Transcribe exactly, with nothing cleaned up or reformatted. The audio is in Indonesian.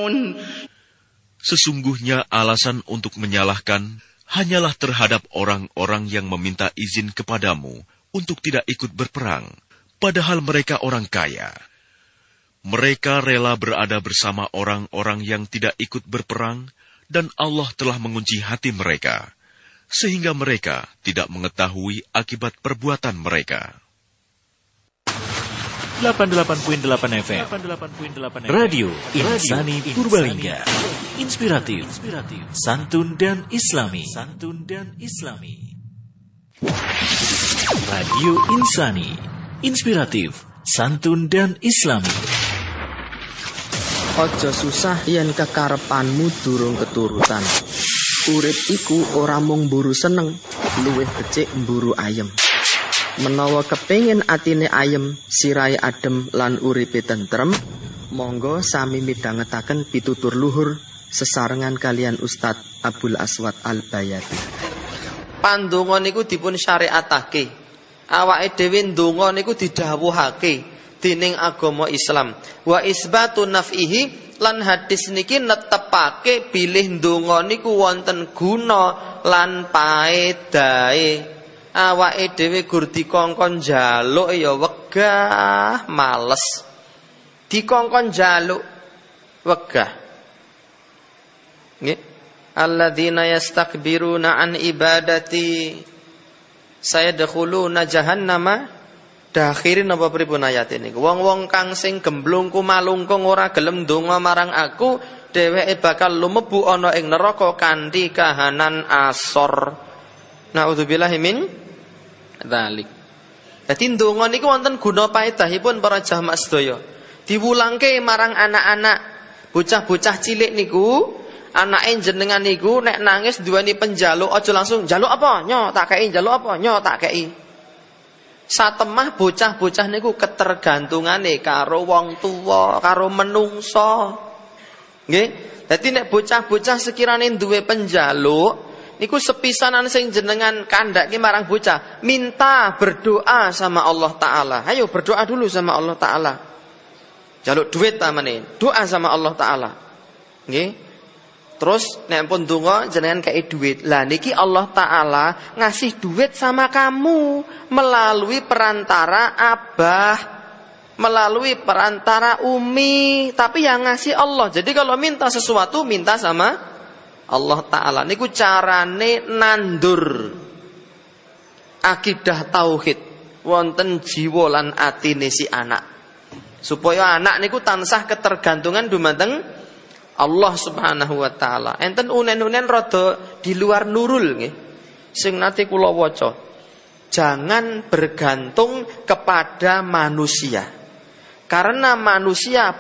يعلمون. Sesungguhnya alasan untuk menyalahkan hanyalah terhadap orang-orang yang meminta izin kepadamu untuk tidak ikut berperang, padahal mereka orang kaya. Mereka rela berada bersama orang-orang yang tidak ikut berperang, dan Allah telah mengunci hati mereka, sehingga mereka tidak mengetahui akibat perbuatan mereka. delapan puluh delapan koma delapan F M Radio Insani Purbalingga. Inspiratif, santun dan islami. Santun dan islami. Radio Insani, inspiratif, santun dan islami. Aja susah yen kekarepanmu durung keturutan. Urip iku ora mung mburu seneng, luwih becik mburu ayem. Menawa kepengin atine ayem, sirahe adem lan uripe tentrem, monggo sami midhangetaken pitutur luhur sesarengan kalian Ustadz Abdul Aswad Al-Bayati. Pandonga niku dipun syariatake. Awake dhewe ndonga niku didhawuhake dening agama Islam. Wa isbatun naf'ihi, lan hadis niki netepake bilih ndonga niku wonten guna lan paedahe. Awake dhewe gur dikongkon njaluk ya wegah males. Dikongkon njaluk wegah. Nggih. Alladzina yastakbiruna an ibadati sayadkhuluna jahannama. Dakhirin apa pripun ayat ini? Wong-wong kang sing gemblungku malungkung ora gelem ndonga marang aku, dheweke bakal lumebu ana ing neraka kanthi kahanan asor. Nauzubillahi min dzalik. Dadi ndonga niku wonten guna paedahipun para jamaah sedaya. Diwulangke marang anak-anak, bocah-bocah cilik niku, anake jenengan niku nek nangis duweni penjaluk aja langsung njaluk apa? Nyo tak kei, njaluk apa? Nyo tak kei. Satemah bocah-bocah niku ketergantungane karo wong tuwa, karo menungso. Nggih? Dadi nek bocah-bocah sekirane duwe penjaluk, niku sepisanan sing jenengan kandhake marang bocah, minta berdoa sama Allah Ta'ala. Ayo berdoa dulu sama Allah Ta'ala. Jaluk duit tamane, doa sama Allah Ta'ala. Nggih? Terus nek pun donga jenengan kei duit. Lah niki Allah Ta'ala ngasih duit sama kamu melalui perantara abah, melalui perantara umi, tapi yang ngasih Allah. Jadi kalau minta sesuatu minta sama Allah Ta'ala. Niku carane nandur akidah tauhid wonten jiwa lan atine si anak, supaya anak niku tansah ketergantungan dumateng Allah Subhanahu wa taala. Enten unen-unen rada di luar nurul nggih. Sing nate kula waca. Jangan bergantung kepada manusia. Karena manusia